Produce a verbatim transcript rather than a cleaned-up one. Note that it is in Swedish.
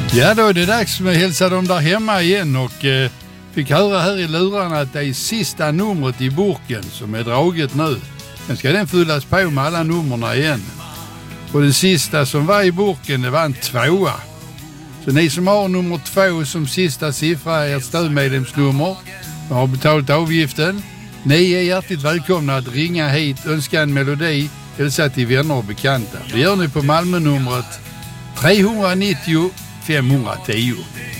Ja, då är det dags med att hälsa dem där hemma igen och eh, fick höra här i lurarna att det är sista numret i burken som är draget nu. Sen ska den fyllas på med alla nummerna igen. Och det sista som var i burken, det var en tvåa. Så ni som har nummer två som sista siffra är ert stödmedlemsnummer och har betalat avgiften, ni är hjärtligt välkomna att ringa hit, önska en melodi, hälsa till vänner och bekanta. Det gör ni på Malmö-numret tre nittio fem tio.